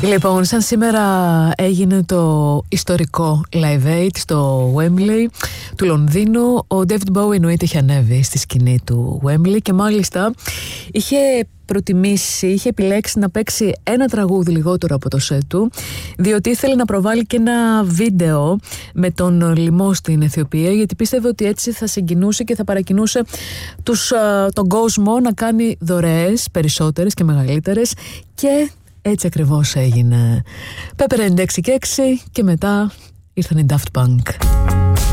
Λοιπόν, σαν σήμερα έγινε το ιστορικό Live Aid στο Wembley του Λονδίνου. Ο David Bowie εννοείται είχε ανέβει στη σκηνή του Wembley και μάλιστα είχε είχε επιλέξει να παίξει ένα τραγούδι λιγότερο από το σετ του, διότι ήθελε να προβάλλει και ένα βίντεο με τον λοιμό στην Αιθιοπία, γιατί πίστευε ότι έτσι θα συγκινούσε και θα παρακινούσε τον κόσμο να κάνει δωρεές περισσότερες και μεγαλύτερες, και έτσι ακριβώς έγινε. Pepper 96 και 6 και μετά ήρθαν οι Daft Punk.